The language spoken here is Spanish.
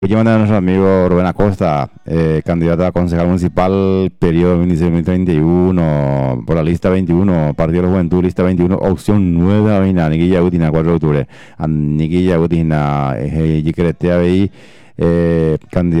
Quiero mandar a nuestro amigo Rubén Acosta, candidato a concejal municipal, periodo 2016-2031, por la lista 21, Partido de la Juventud, lista 21, opción 9, Avina, Niquilla Utina, 4 de octubre. Niquilla Utina, Yiqueretea BI, candidato.